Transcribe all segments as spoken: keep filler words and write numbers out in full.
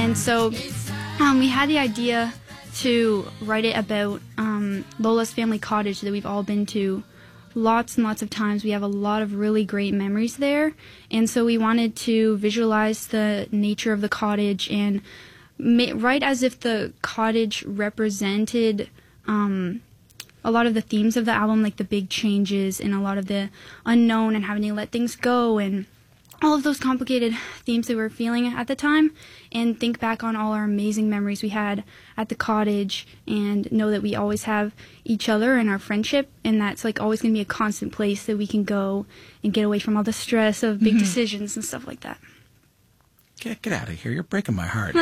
And so um, we had the idea to write it about um, Lola's family cottage that we've all been to lots and lots of times. We have a lot of really great memories there, and so we wanted to visualize the nature of the cottage and ma- write as if the cottage represented um, a lot of the themes of the album, like the big changes and a lot of the unknown and having to let things go and all of those complicated themes that we were feeling at the time, and think back on all our amazing memories we had at the cottage and know that we always have each other and our friendship, and that's like always going to be a constant place that we can go and get away from all the stress of big mm-hmm. decisions and stuff like that. Get, get out of here. You're breaking my heart.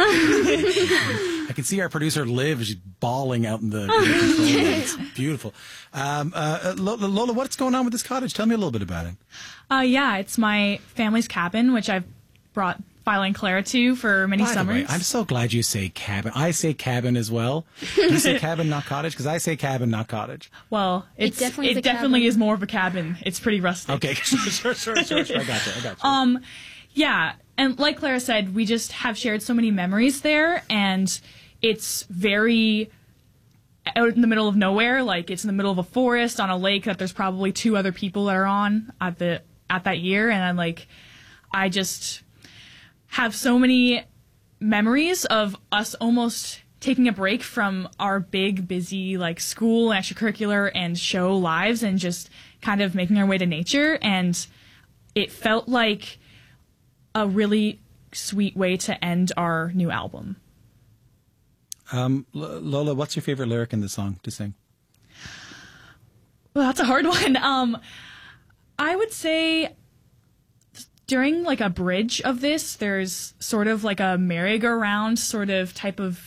I can see our producer, Liv, she's bawling out in the, in the control room. It's beautiful. Um, uh, Lola, what's going on with this cottage? Tell me a little bit about it. Uh, yeah, it's my family's cabin, which I've brought Violet and Clara to for many By summers. The way, I'm so glad you say cabin. I say cabin as well. You say cabin, not cottage? Because I say cabin, not cottage. Well, it's, it definitely, it is, definitely cabin. is more of a cabin. It's pretty rustic. Okay, sure, sure, sure, sure. I got you. I got you. Um, yeah, and like Clara said, we just have shared so many memories there, and it's very out in the middle of nowhere. Like, it's in the middle of a forest on a lake that there's probably two other people that are on at the at that year, and I'm like, I just have so many memories of us almost taking a break from our big, busy, like, school, extracurricular, and show lives and just kind of making our way to nature. And it felt like a really sweet way to end our new album. Um, L- Lola, what's your favorite lyric in the song to sing? Well, that's a hard one. Um, I would say during like a bridge of this, there's sort of like a merry-go-round sort of type of